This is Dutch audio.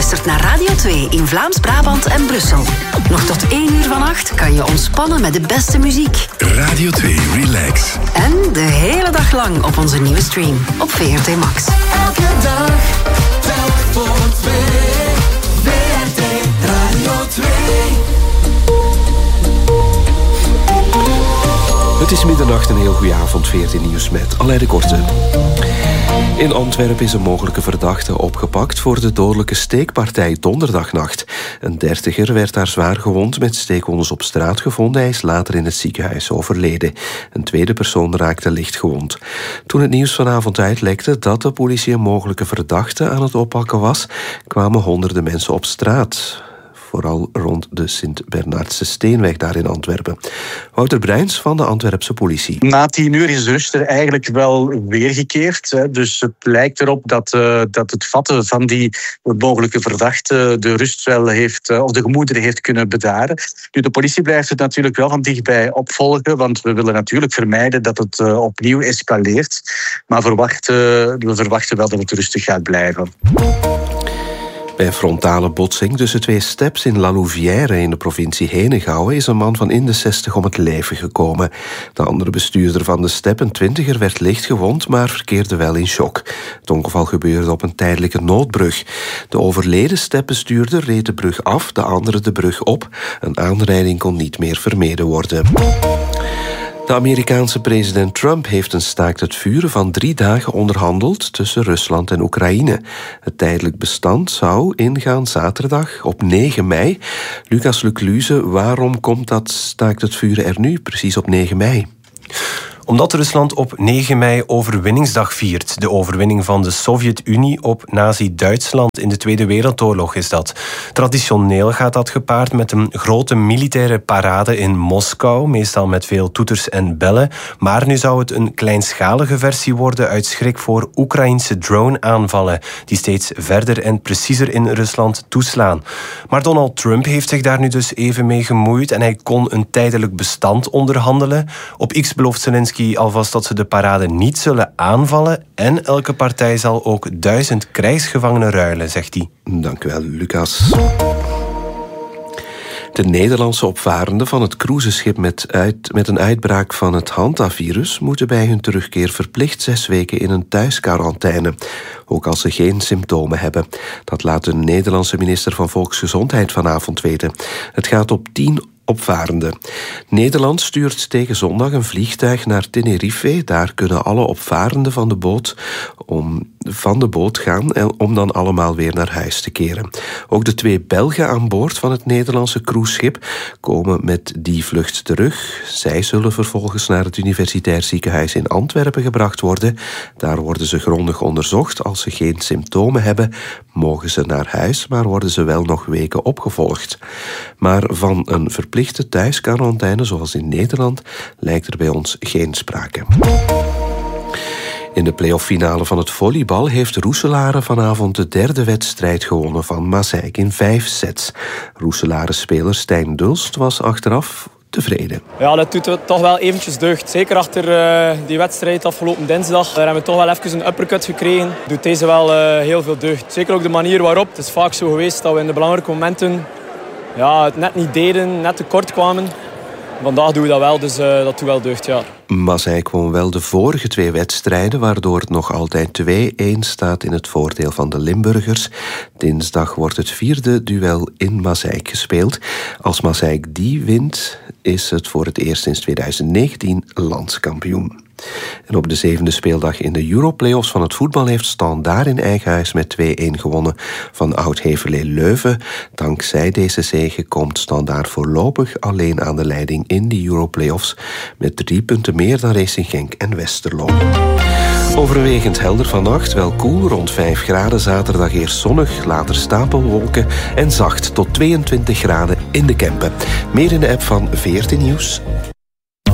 luistert naar Radio 2 in Vlaams-Brabant en Brussel. Nog tot 1 uur vannacht kan je ontspannen met de beste muziek. Radio 2 Relax. En de hele dag lang op onze nieuwe stream op VRT Max. Elke dag, telk voor 2. VRT Radio 2. Het is middernacht, een heel goede avond, VRT Nieuws met Alain de Korte. In Antwerpen is een mogelijke verdachte opgepakt voor de dodelijke steekpartij donderdagnacht. Een 30er werd daar zwaar gewond met steekwondes op straat gevonden. Hij is later in het ziekenhuis overleden. Een tweede persoon raakte licht gewond. Toen het nieuws vanavond uitlekte dat de politie een mogelijke verdachte aan het oppakken was, kwamen honderden mensen op straat. Vooral rond de Sint-Bernardse Steenweg daar in Antwerpen. Wouter Bruins van de Antwerpse politie. Na 10 uur is de rust er eigenlijk wel weergekeerd. Dus het lijkt erop dat het vatten van die mogelijke verdachte de rust wel heeft, of de gemoederen heeft kunnen bedaren. Nu, de politie blijft het natuurlijk wel van dichtbij opvolgen, want we willen natuurlijk vermijden dat het opnieuw escaleert. Maar we verwachten wel dat het rustig gaat blijven. Bij een frontale botsing tussen 2 steps in La Louvière in de provincie Henegouwen is een man van in de 60 om het leven gekomen. De andere bestuurder van de step, een 20er, werd licht gewond, maar verkeerde wel in shock. Het ongeval gebeurde op een tijdelijke noodbrug. De overleden stepbestuurder reed de brug af, de andere de brug op. Een aanrijding kon niet meer vermeden worden. De Amerikaanse president Trump heeft een staakt het vuren van 3 dagen onderhandeld tussen Rusland en Oekraïne. Het tijdelijk bestand zou ingaan zaterdag op 9 mei. Lucas Lecluze, waarom komt dat staakt het vuren er nu, precies op 9 mei? Omdat Rusland op 9 mei overwinningsdag viert. De overwinning van de Sovjet-Unie op nazi-Duitsland in de Tweede Wereldoorlog is dat. Traditioneel gaat dat gepaard met een grote militaire parade in Moskou, meestal met veel toeters en bellen. Maar nu zou het een kleinschalige versie worden uit schrik voor Oekraïnse drone-aanvallen, die steeds verder en preciezer in Rusland toeslaan. Maar Donald Trump heeft zich daar nu dus even mee gemoeid en hij kon een tijdelijk bestand onderhandelen. Op X belooft Zelensky alvast dat ze de parade niet zullen aanvallen en elke partij zal ook 1000 krijgsgevangenen ruilen, zegt hij. Dank u wel, Lucas. De Nederlandse opvarenden van het cruiseschip met een uitbraak van het hantavirus moeten bij hun terugkeer verplicht 6 weken in een thuisquarantaine, ook als ze geen symptomen hebben. Dat laat de Nederlandse minister van Volksgezondheid vanavond weten. Het gaat op 10 opvarenden. Nederland stuurt tegen zondag een vliegtuig naar Tenerife. Daar kunnen alle opvarenden van de boot gaan om dan allemaal weer naar huis te keren. Ook de 2 Belgen aan boord van het Nederlandse cruiseschip komen met die vlucht terug. Zij zullen vervolgens naar het Universitair Ziekenhuis in Antwerpen gebracht worden. Daar worden ze grondig onderzocht. Als ze geen symptomen hebben, mogen ze naar huis, maar worden ze wel nog weken opgevolgd. Maar van een verplichte thuisquarantaine, zoals in Nederland, lijkt er bij ons geen sprake. In de play-off-finale van het volleybal heeft Roeselare vanavond de 3e wedstrijd gewonnen van Maaseik in 5 sets. Roeselare-speler Stijn Dulst was achteraf tevreden. Ja, dat doet toch wel eventjes deugd. Zeker achter die wedstrijd afgelopen dinsdag. Daar hebben we toch wel even een uppercut gekregen. Doet deze wel heel veel deugd. Zeker ook de manier waarop. Het is vaak zo geweest dat we in de belangrijke momenten het net niet deden, net tekort kwamen. Vandaag doen we dat wel, dus dat doet wel deugd, ja. Maaseik won wel de vorige 2 wedstrijden, waardoor het nog altijd 2-1 staat in het voordeel van de Limburgers. Dinsdag wordt het 4e duel in Maaseik gespeeld. Als Maaseik die wint, is het voor het eerst sinds 2019 landskampioen. En op de 7e speeldag in de Europlayoffs van het voetbal heeft Standaard in eigen huis met 2-1 gewonnen van Oud-Heverlee Leuven. Dankzij deze zege komt Standaard voorlopig alleen aan de leiding in de Europlayoffs met 3 punten meer dan Racing Genk en Westerlo. Overwegend helder vannacht, wel koel, rond 5 graden. Zaterdag eerst zonnig, later stapelwolken en zacht tot 22 graden in de Kempen. Meer in de app van VRT Nieuws.